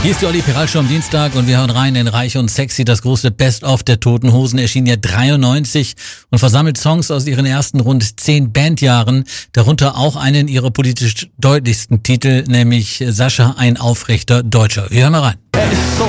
Hier ist die Olli Piralshow am Dienstag und wir hören rein in Reich und Sexy. Das große Best-of der Toten Hosen erschien ja 93 und versammelt Songs aus ihren ersten rund 10 Bandjahren, darunter auch einen ihrer politisch deutlichsten Titel, nämlich Sascha, ein aufrechter Deutscher. Wir hören mal rein. Er ist so